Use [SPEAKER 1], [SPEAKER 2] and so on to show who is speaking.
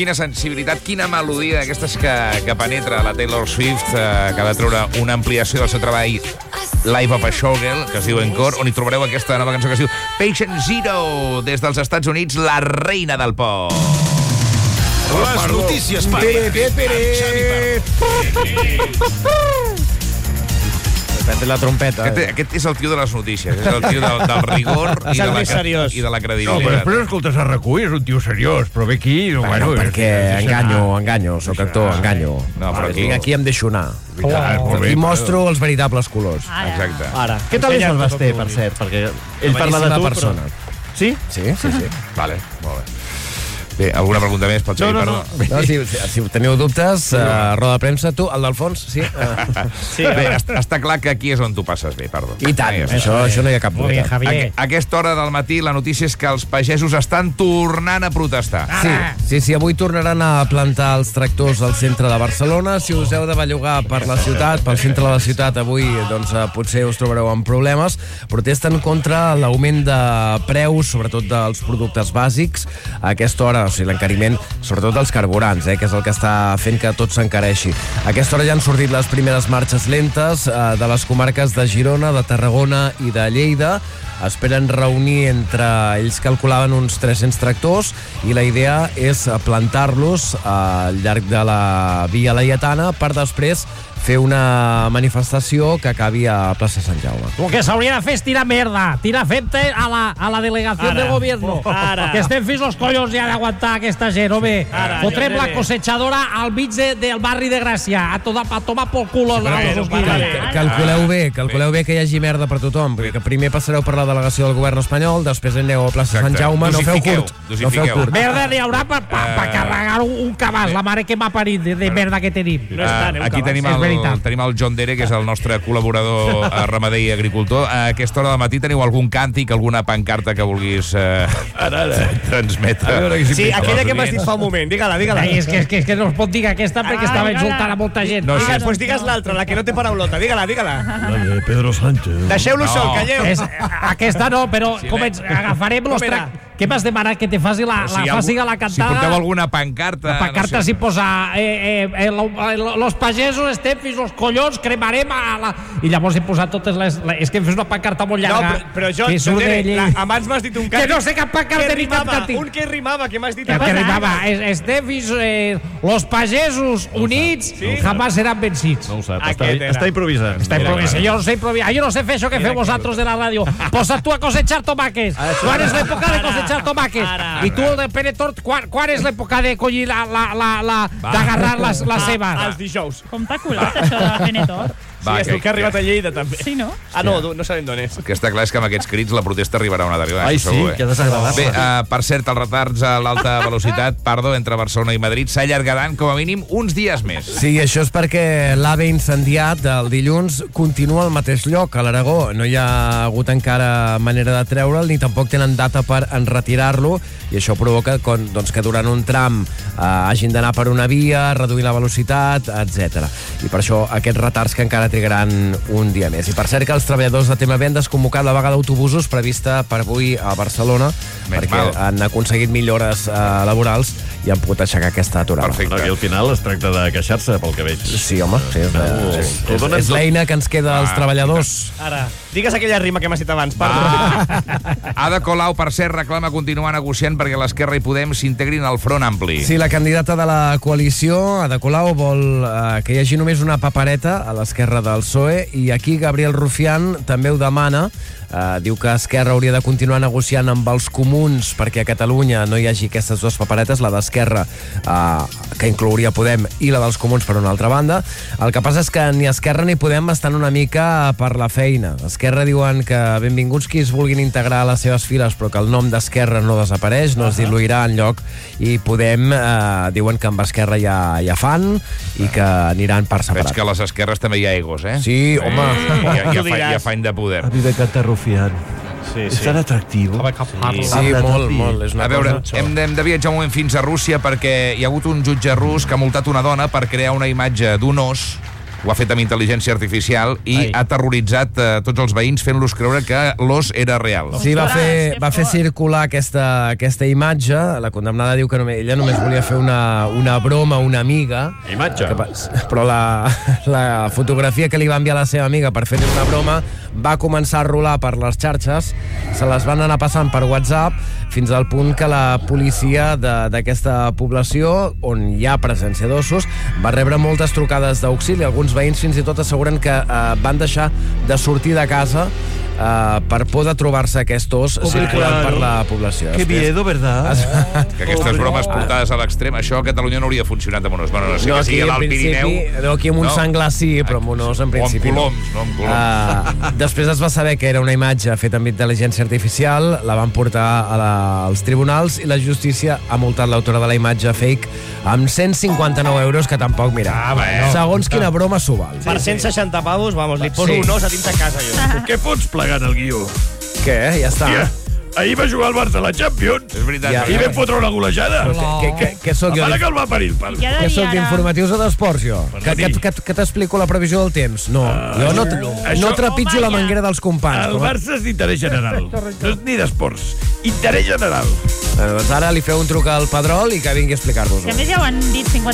[SPEAKER 1] Quina sensibilitat, quina melodia d'aquestes que penetra la Taylor Swift, que va treure una ampliació del seu treball Live of a Showgirl, que es diu Encore, on hi trobareu aquesta nova cançó que es diu Patient Zero, des dels Estats Units, la reina del pop.
[SPEAKER 2] Les notícies per
[SPEAKER 3] Depèn la trompeta.
[SPEAKER 1] Aquest és el tio de les notícies, és el tio del rigor i de la credibilitat.
[SPEAKER 4] No, però escolta, Sarracú és un tio seriós, però ve aquí...
[SPEAKER 3] Bueno, perquè enganyo, soc actor, enganyo.
[SPEAKER 1] No, però
[SPEAKER 3] aquí em deixo anar.
[SPEAKER 4] I
[SPEAKER 3] mostro els veritables colors.
[SPEAKER 1] Exacte.
[SPEAKER 3] Ara. Què tal és el Basté, per cert? Perquè ell parla de tu, persona. Sí? Sí.
[SPEAKER 1] Vale, molt bé. Bé, alguna pregunta més? Pot seguir, perdó.
[SPEAKER 3] No, si teniu dubtes, roda de premsa, tu, el d'Alfons, sí.
[SPEAKER 1] Bé, està clar que aquí és on tu passes bé, perdó.
[SPEAKER 3] I tant, això no hi ha cap dubte.
[SPEAKER 1] A aquesta hora del matí la notícia és que els pagesos estan tornant a protestar.
[SPEAKER 3] Sí, avui tornaran a plantar els tractors al centre de Barcelona. Si us heu de bellugar per la ciutat, pel centre de la ciutat, avui doncs potser us trobareu amb problemes. Protesten contra l'augment de preus, sobretot dels productes bàsics. A aquesta hora, o sigui, l'encariment, sobretot dels carburants, que és el que està fent que tot s'encareixi. A aquesta hora ja han sortit les primeres marxes lentes de les comarques de Girona, de Tarragona i de Lleida. Esperen reunir entre ells, calculaven uns 300 tractors, i la idea és plantar-los al llarg de la Via Laietana per després fer una manifestació que acabi a plaça Sant Jaume.
[SPEAKER 5] Lo que s'hauria de fer és tirar merda, tirar fente a la delegació del gobierno. Que estem fins los collons ja d'aguantar aquesta gent, home. Fotrem la cosechadora al mig del barri de Gràcia, a tomar pel cul.
[SPEAKER 3] Calculeu bé que hi hagi merda per tothom, perquè primer passareu per la delegació del govern espanyol, després aneu a plaça Sant Jaume, no feu curt.
[SPEAKER 5] Merda n'hi haurà per carregar un cabàs, la mare que m'ha parit de merda que tenim.
[SPEAKER 1] Aquí tenim el John Dere, que és el nostre col·laborador ramader i agricultor. A aquesta hora del matí teniu algun càntic, alguna pancarta que vulguis transmetre?
[SPEAKER 6] Sí, aquella que m'has dit fa un moment. Digue-la.
[SPEAKER 5] És que no es pot dir aquesta perquè estava insultant a molta gent.
[SPEAKER 6] Doncs digues l'altra, la que no té paraulota. Digue-la.
[SPEAKER 4] La de Pedro Sánchez.
[SPEAKER 6] Deixeu-lo sol, calleu.
[SPEAKER 5] Aquesta no, però agafarem los tractors. Què m'has demanat? Que te faci la cantada?
[SPEAKER 1] Si porteu alguna pancarta...
[SPEAKER 5] La pancarta s'hi posa los pagesos estem fins als collons, cremarem i llavors he posat totes les... És que fes una pancarta molt llarga.
[SPEAKER 6] No, però jo, abans m'has dit un càntic.
[SPEAKER 5] Que no sé cap pancarta ni cap càntic.
[SPEAKER 6] Un que rimava, que m'has dit.
[SPEAKER 5] Que rimava. Estem fins... Los pagesos units jamás seran vencits.
[SPEAKER 4] No ho sap, està improvisant.
[SPEAKER 5] Jo no sé improvisar. Jo no sé fer això que feu vosaltres de la ràdio. Posa't tu a cosechar tomàquets. Quan és l'època de cosechar tomàquets? I tu, de Pere Tort, quan és l'època de collir d'agarrar les cebes?
[SPEAKER 6] Els dijous.
[SPEAKER 7] Com t'ha colat això de Pere Tort?
[SPEAKER 6] Sí, és el que ha arribat a Lleida, també.
[SPEAKER 7] Sí, no?
[SPEAKER 6] No sabem d'on és.
[SPEAKER 1] El que està clar és que amb aquests crits la protesta arribarà una altra.
[SPEAKER 3] Ai, sí, que desagradable.
[SPEAKER 1] Bé, per cert, els retards a l'alta velocitat, entre Barcelona i Madrid s'allargaran com a mínim uns dies més.
[SPEAKER 3] Sí, això és perquè l'AVE incendiat del dilluns continua al mateix lloc, a l'Aragó. No hi ha hagut encara manera de treure'l, ni tampoc tenen data per enretirar-lo, i això provoca que durant un tram hagin d'anar per una via, reduir la velocitat, etc. I per això aquests retards que encara trigaran un dia més. I per cert que els treballadors de TMB han desconvocat la vaga d'autobusos prevista per avui a Barcelona, perquè han aconseguit millores laborals i han pogut aixecar aquesta aturada.
[SPEAKER 1] Perfecte.
[SPEAKER 4] I al final es tracta de queixar-se, pel que veig.
[SPEAKER 3] Sí, home. És l'eina que ens queda als treballadors.
[SPEAKER 6] Ara, digues aquella rima que m'has dit abans.
[SPEAKER 1] Ada Colau, per cert, reclama continuar negociant perquè l'Esquerra i Podem s'integrin al Front Ampli.
[SPEAKER 3] Sí, la candidata de la coalició, Ada Colau, vol que hi hagi només una papereta a l'esquerra del PSOE, i aquí Gabriel Rufián també ho demana. Diu que Esquerra hauria de continuar negociant amb els comuns perquè a Catalunya no hi hagi aquestes dues paperetes, la d'Esquerra, que inclouria Podem, i la dels comuns per una altra banda. El que passa és que ni Esquerra ni Podem estan una mica per la feina. Esquerra diuen que benvinguts qui es vulguin integrar a les seves files, però que el nom d'Esquerra no desapareix, no es diluirà enlloc, i Podem diuen que amb Esquerra ja fan i que aniran per separat.
[SPEAKER 1] Veig que a les esquerres també hi ha egos, eh?
[SPEAKER 3] Sí, home.
[SPEAKER 1] Hi ha afany de poder.
[SPEAKER 4] A mi m'encanta Rufián. És tan atractiu.
[SPEAKER 3] Sí, molt.
[SPEAKER 1] A veure, hem de viatjar un moment fins a Rússia perquè hi ha hagut un jutge rus que ha multat una dona per crear una imatge d'un os ho ha fet amb intel·ligència artificial i ha terroritzat tots els veïns fent-los creure que l'os era real.
[SPEAKER 3] Sí, va fer circular aquesta imatge. La condemnada diu que ella només volia fer una broma a una amiga.
[SPEAKER 4] Imatge.
[SPEAKER 3] Però la fotografia que li va enviar la seva amiga per fer-li una broma va començar a rolar per les xarxes, se les van anar passant per WhatsApp, fins al punt que la policia d'aquesta població, on hi ha presència d'ossos, va rebre moltes trucades d'auxili. Alguns veïns fins i tot asseguren que van deixar de sortir de casa per por de trobar-se aquest os circulant per la població.
[SPEAKER 4] Que miedo, ¿verdad?
[SPEAKER 1] Que aquestes bromes portades a l'extrem, això a Catalunya no hauria funcionat amb un os. Bueno, no sé que sigui a l'Alt Pirineu.
[SPEAKER 3] No, aquí amb un senglar sí, però amb un os en principi
[SPEAKER 1] no. O amb coloms,
[SPEAKER 3] Després es va saber que era una imatge feta amb intel·ligència artificial, la van portar als tribunals i la justícia ha multat l'autora de la imatge fake amb 159 euros, que tampoc, mira, segons quina broma s'ho val.
[SPEAKER 6] Per 160 pavos, vamos, li poso un os a dins de casa, jo.
[SPEAKER 4] Què fots plegant el guió?
[SPEAKER 3] Què? Ja està.
[SPEAKER 4] Ahir va jugar el Barça a la Champions.
[SPEAKER 1] És veritat.
[SPEAKER 4] I vam fotre una golejada.
[SPEAKER 3] Què sóc jo?
[SPEAKER 4] Mare que el va parir el pal.
[SPEAKER 3] Què sóc, d'informatius o d'esports, jo? Que t'explico la previsió del temps? No, jo no trepitjo la manguera dels companys.
[SPEAKER 4] El Barça és d'interès general. No és ni d'esports. Interès general.
[SPEAKER 3] Doncs ara li feu un truc al Pedrol i que vingui a explicar-vos-ho.
[SPEAKER 7] Que a més ja ho han dit 50